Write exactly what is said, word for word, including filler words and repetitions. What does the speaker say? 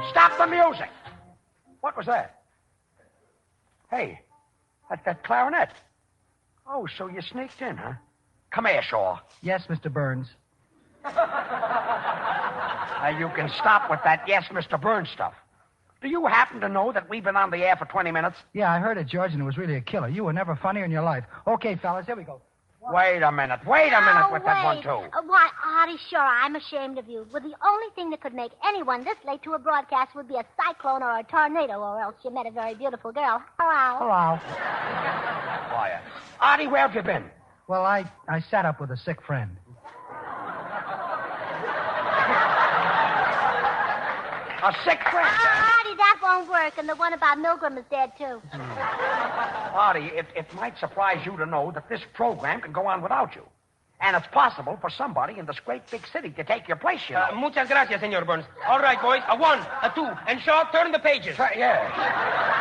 Stop the music. What was that? Hey, that's that clarinet. Oh, so you sneaked in, huh? Come here, Shaw. Yes, Mister Burns. Now, you can stop with that yes, Mister Burns stuff. Do you happen to know that we've been on the air for twenty minutes? Yeah, I heard it, George, and it was really a killer. You were never funnier in your life. Okay, fellas, here we go. Wait a minute. Wait a minute Oh, with wait. that one, too. Uh, why, Artie, sure, I'm ashamed of you. Well, the only thing that could make anyone this late to a broadcast would be a cyclone or a tornado, or else you met a very beautiful girl. Hello. Hello. Quiet. Artie, where have you been? Well, I, I sat up with a sick friend. A sick friend, Uh, huh? Artie, that won't work, and the one about Milgram is dead, too. Artie, it, it might surprise you to know that this program can go on without you. And it's possible for somebody in this great big city to take your place, you know. Uh, muchas gracias, Senor Burns. All right, boys. A one, a two, and Shaw, turn the pages. Yeah.